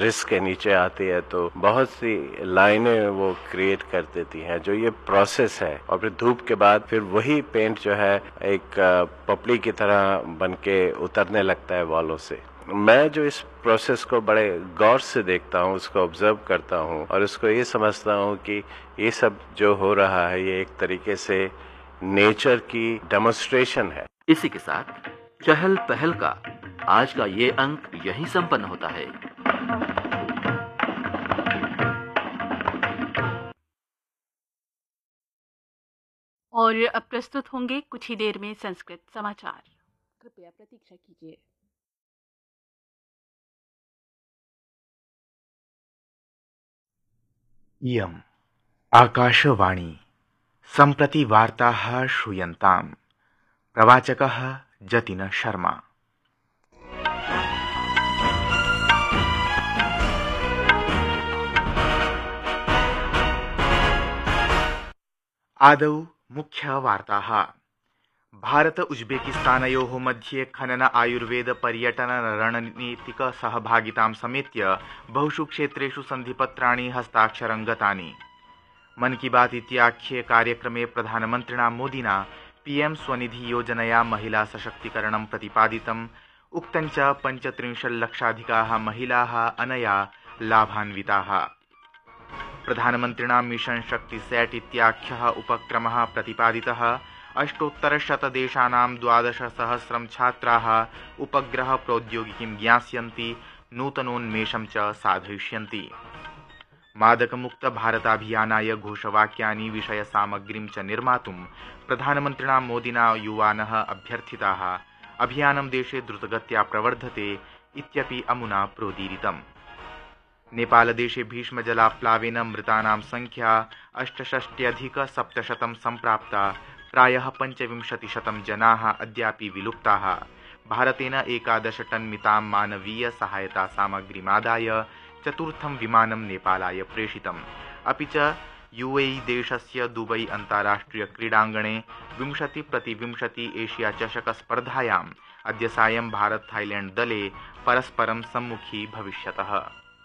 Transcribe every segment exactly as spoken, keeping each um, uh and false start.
Risk के नीचे आती है तो बहुत सी लाइनें वो क्रिएट कर देती हैं। जो ये प्रोसेस है और फिर धूप के बाद फिर वही पेंट जो है एक पपड़ी की तरह बन के उतरने लगता है वॉलों से। मैं जो इस प्रोसेस को बड़े गौर से देखता हूँ, उसको ऑब्जर्व करता हूँ और उसको ये समझता हूँ कि ये सब जो हो रहा है ये एक तरीके से नेचर की डेमोन्स्ट्रेशन है। इसी के साथ चहल पहल का आज का ये अंक यहीं संपन्न होता है। और अब प्रस्तुत होंगे कुछ ही देर में संस्कृत समाचार। कृपया प्रतीक्षा कीजिए। इयम् आकाशवाणी सम्प्रति वार्ताः श्रूयन्ताम्। प्रवाचकः जतिन शर्मा। आदौ मुख्यवार्ताः। भारत उज्बेकिस्तानयोः मध्ये खनन आयुर्वेद पर्यटन रणनीतिक सहभागितां समेत्य बहुषु क्षेत्रेषु सन्धिपत्राणि हस्ताक्षरं गतानि। मन की बात इत्याख्ये कार्यक्रमे प्रधानमन्त्रिणा मोदिना पीएम स्वनिधि योजनया महिला सशक्तीकरणं प्रतिपादितम्। उक्तं च पञ्चत्रिंशल्लक्षाधिकाः महिलाः अनया लाभान्विताः। प्रधानमन्त्रिणा मिशन शक्ति सेट इत्याख्यः उपक्रमः प्रतिपादितः। अष्टोत्तरशतदेशानां द्वादशसहस्रं छात्राः उपग्रह प्रौद्योगिकीं ज्ञास्यन्ति, नूतनोन्मेषं च साधयिष्यन्ति। मादकमुक्त भारताभियानाय घोषवाक्यानि विषयसामग्रीं च निर्मातुं प्रधानमन्त्रिणा मोदिना युवानः अभ्यर्थिताः। अभियानं देशे द्रुतगत्या प्रवर्धते इत्यपि अमुना प्रोदीरितम्। नेपालदेशे भीष्मजलाप्लावेन मृतानां संख्या अष्टषष्ट्यधिकसप्तशतं सम्प्राप्ता। प्रायः पञ्चविंशतिशतं जनाः अद्यापि विलुप्ताः। भारतेन एकादश टन मितां मानवीय सहायता सामग्रीमादाय चतुर्थं विमानं नेपालाय प्रेषितम्। अपि च यूएई देशस्य दुबई अन्ताराष्ट्रिय क्रीडाङ्गणे विंशति प्रति विंशति एशिया चषक स्पर्धायाम् अद्य सायं भारत थाईलैंड दले परस्परं सम्मुखी भविष्यतः।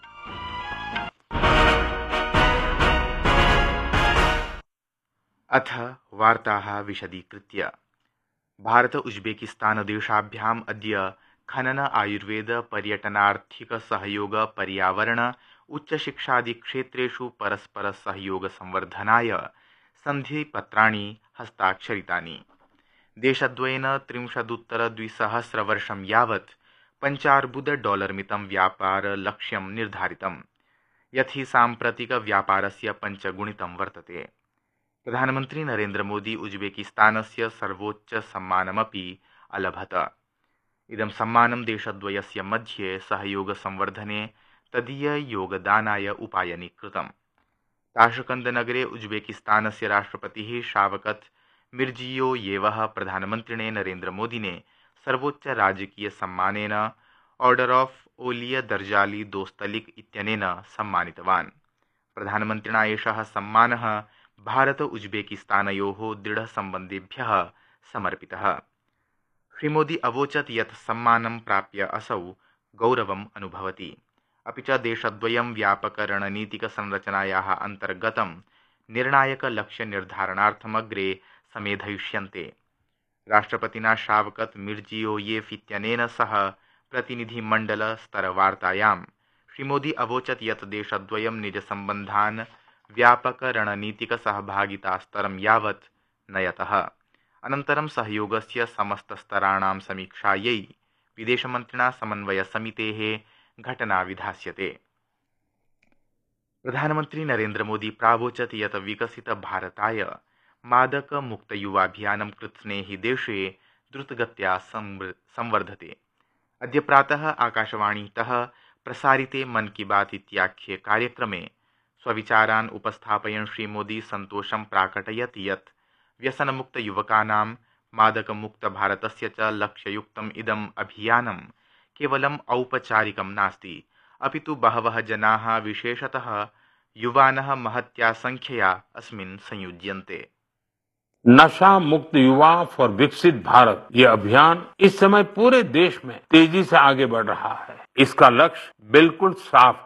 अथ वार्ताः विशदीकृत्य। भारत उज्बेकिस्तान देशाभ्याम् अद्य खनन आयुर्वेद पर्यटनार्थिक सहयोग पर्यावरण उच्चशिक्षादि क्षेत्रेषु परस्पर सहयोग संवर्धनाय सन्धिपत्राणि हस्ताक्षरितानि। देशद्वयेन त्रिंशदुत्तर द्विसहस्रवर्षं यावत् पञ्चार्बुद डॉलर मितं व्यापार लक्ष्यं निर्धारितम्, यत् हि साम्प्रतिक व्यापारस्य पञ्चगुणितं वर्तते। प्रधानमन्त्री नरेन्द्र मोदी उज्बेकिस्तानस्य सर्वोच्च सम्मानमपि अलभत। इदं सम्मानं देशद्वयस्य मध्ये सहयोग संवर्धने तदीय योगदानाय उपायनीकृतम्। ताशकन्दनगरे उज्बेकिस्तानस्य राष्ट्रपतिः शावकत मिर्जियोयेवः प्रधानमन्त्रिणे नरेन्द्र मोदिने सर्वोच्च राजकीय सम्मानेन ऑर्डर ऑफ ओलिय दर्जाली दोस्तलिक इत्यनेन सम्मानितवान्। प्रधानमन्त्रिणा एषः सम्मानः भारत उज्बेकिस्तानयोः दृढसम्बन्धेभ्यः समर्पितः। श्रीमोदी अवोचत् यत् सम्मानं प्राप्य असौ गौरवम् अनुभवति। अपि च देशद्वयं व्यापक रणनीतिक संरचनायाः अन्तर्गतं निर्णायक लक्ष्य निर्धारणार्थमग्रे समेधयिष्यन्ते। राष्ट्रपतिना शावकत मिर्जियोयेव इत्यनेन सह प्रतिनिधिमण्डल स्तरवार्तायां श्रीमोदी अवोचत् यत् देशद्वयं निजसम्बन्धान् व्यापक रणनीतिक सहभागितास्तरं यावत् नयतः। अनन्तरं सहयोगस्य समस्तस्तराणां समीक्षायै विदेशमन्त्रिणा समन्वय समितेः घटना विधास्यते। प्रधानमन्त्री नरेन्द्र मोदी प्रावोचत् यत् विकसित भारताय मादक मुक्त युवाभियानं कृत्स्ने हि देशे द्रुतगत्या संवर्धते। अद्य प्रातः आकाशवाणीतः प्रसारिते मन की बात इत्याख्ये कार्यक्रमे स्वविचारान् उपस्थापयन् श्रीमोदी सन्तोषं प्राकटयत् यत् व्यसनमुक्त युवकानां मादकमुक्त भारतस्य च लक्ष्ययुक्तम् इदम् अभियानं केवलम् औपचारिकं नास्ति, अपि तु बहवः जनाः विशेषतः युवानः महत्या संख्यया अस्मिन् संयुज्यन्ते। नशा मुक्त युवा फॉर विकसित भारत ये अभियान इस समय पूरे देश में तेजी से आगे बढ़ रहा है। इसका लक्ष्य बिल्कुल साफ